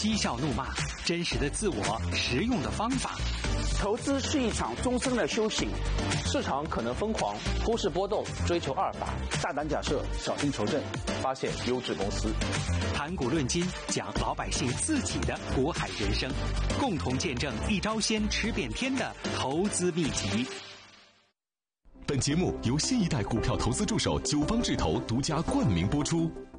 嬉笑怒骂，真实的自我，实用的方法。 投资是一场终身的修行， 市场可能疯狂，忽视波动，追求阿尔法， 大胆假设，小心求证， 发现优质公司。 谈股论金，讲老百姓自己的股海人生，共同见证一招鲜吃遍天的投资秘籍。 本节目由新一代股票投资助手九方智投独家冠名播出。